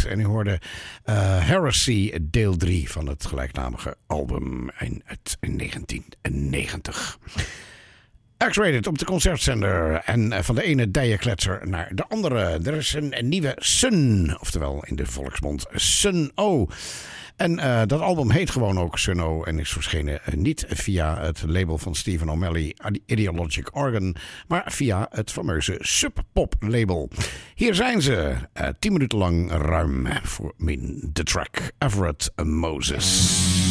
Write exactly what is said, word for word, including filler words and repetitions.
Street. En u hoorde uh, Heresy deel drie van het gelijknamige album uit negentien negentig. X-Rated op de concertzender. En van de ene dijenkletser naar de andere. Er is een, een nieuwe Sun, oftewel in de volksmond Sun-O. En uh, dat album heet gewoon ook Sun-O en is verschenen uh, niet via het label van Stephen O'Malley, Ideologic Organ, maar via het fameuze Sub Pop label. Hier zijn ze, uh, tien minuten lang ruim voor min de track Everett Moses.